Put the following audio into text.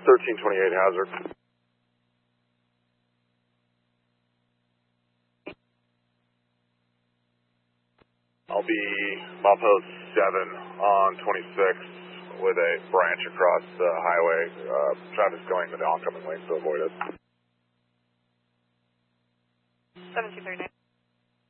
1328 Hazard. I'll be milepost 7 on 26 with a branch across the highway. Traffic's going in the oncoming lane, so avoid it. 7239.